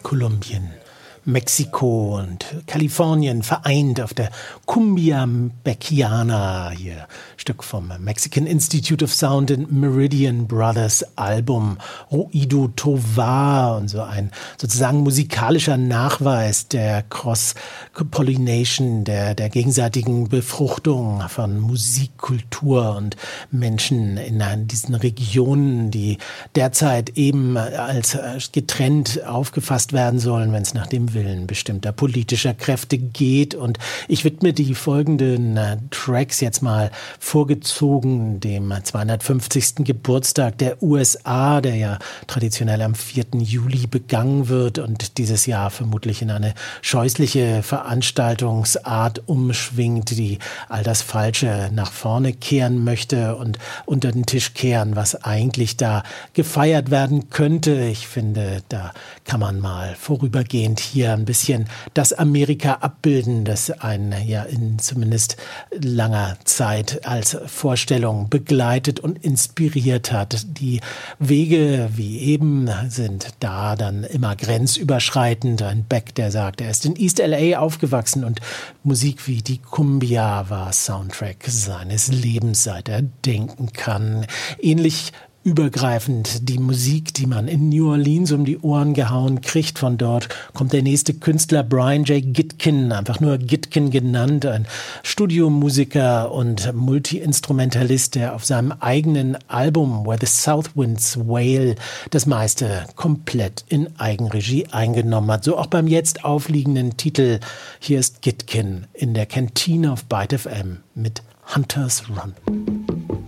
Kolumbien, Mexiko und Kalifornien vereint auf der Cumbia Beckiana, hier Stück vom Mexican Institute of Sound in Meridian Brothers Album Ruido Tovar und so ein sozusagen musikalischer Nachweis der Cross-Pollination, der gegenseitigen Befruchtung von Musik, Kultur und Menschen in diesen Regionen, die derzeit eben als getrennt aufgefasst werden sollen, wenn es nach dem Willen bestimmter politischer Kräfte geht. Und ich widme die folgenden Tracks jetzt mal vorgezogen dem 250. Geburtstag der USA, der ja traditionell am 4. Juli begangen wird und dieses Jahr vermutlich in eine scheußliche Veranstaltungsart umschwingt, die all das Falsche nach vorne kehren möchte und unter den Tisch kehren, was eigentlich da gefeiert werden könnte. Ich finde, da kann man mal vorübergehend hier ein bisschen das Amerika abbilden, das einen ja in zumindest langer Zeit als Vorstellung begleitet und inspiriert hat. Die Wege wie eben sind da dann immer grenzüberschreitend. Ein Beck, der sagt, er ist in East LA aufgewachsen und Musik wie die Cumbia war Soundtrack seines Lebens, seit er denken kann. Ähnlich übergreifend die Musik, die man in New Orleans um die Ohren gehauen kriegt. Von dort kommt der nächste Künstler, Brian J. Gitkin, einfach nur Gitkin genannt, ein Studiomusiker und Multi-Instrumentalist, der auf seinem eigenen Album Where the South Winds Wail das meiste komplett in Eigenregie eingenommen hat. So auch beim jetzt aufliegenden Titel. Hier ist Gitkin in der Kantine auf Byte FM mit Hunters Run.